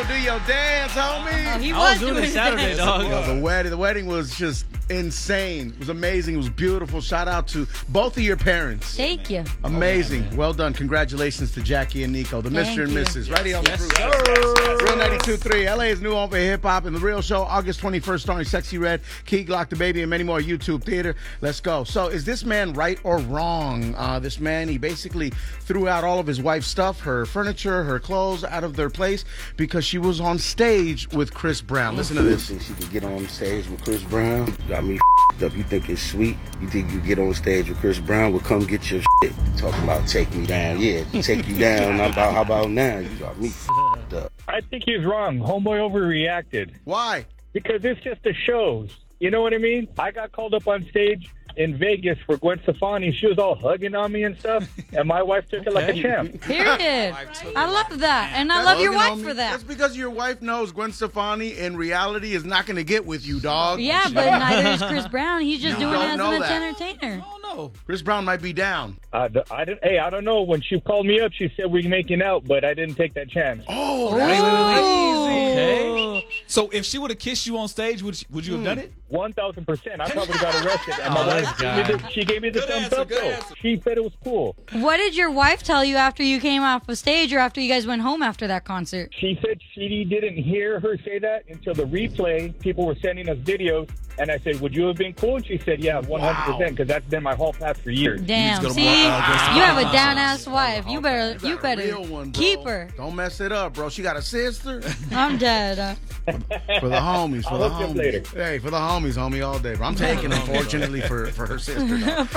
do your dance, homie. He I was doing it Saturday, dog. Yo, the wedding was just insane. It was amazing. It was beautiful. Shout out to both of your parents. Thank you. Amazing. Well done. Congratulations to Jackie and Nico, the Thank Mr. and you. Mrs. Right here on the Yes, Fruit. sir. Real 92.3, LA's new home for hip hop and The Real Show, August 21st, starring Sexy Red, Key Glock, the Baby, and many more. YouTube Theater. Let's go. So, is this man right or wrong? This man, he basically threw out all of his wife's stuff, her furniture, her clothes, out of their place because she was on stage with Chris Brown. Listen to this. Think she could get on stage with Chris Brown? Got me up. You think it's sweet? You think you get on stage with Chris Brown? Well, come get your shit. Talking about take me down. Yeah, take you down. How about now? You got me up. I think he's wrong. Homeboy overreacted Why? because it's just the shows. You know what I mean? I got called up on stage in Vegas for Gwen Stefani. She was all hugging on me and stuff, and my wife took it like a champ. Period. I love that. And I love your wife for that. That's because your wife knows Gwen Stefani in reality is not going to get with you, dog. Yeah, but neither is Chris Brown. He's just doing it don't as know an that. entertainer. Oh, no. Chris Brown might be down. I don't know. When she called me up, she said we're making out, but I didn't take that chance. Oh, Okay. So if she would have kissed you on stage, would you have done it? 1,000%. I probably got arrested. And my wife she gave me the Good thumbs answer, up, good though. answer. She said it was cool. What did your wife tell you after you came off of stage or after you guys went home after that concert? She said she didn't hear her say that until the replay. People were sending us videos, and I said, would you have been cool? And she said, yeah, 100%, because that's been my hall pass for years. Damn. go to See, Wow. you have a down ass wife. You better real one, bro. keep her. Don't mess it up, bro. She got a sister. I'm dead. For the homies, for I'll the hook you up homies. later. Hey, for the homies, homie, all day, bro. I'm taking them, fortunately, for her sister. dog.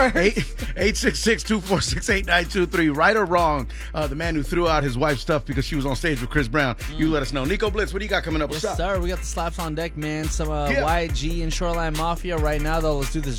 866-246-8923. Right or wrong, the man who threw out his wife's stuff because she was on stage with Chris Brown. You let us know. Nico Blitz, what do you got coming up? Yes, What's up? sir. We got the slaps on deck, man. Some Yeah. YG and Shoreline Mafia right now, though. Let's do this